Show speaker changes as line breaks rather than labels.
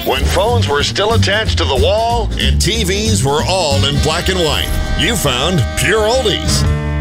When phones were still attached to the wall and TVs were all in black and white, you found Pure Oldies.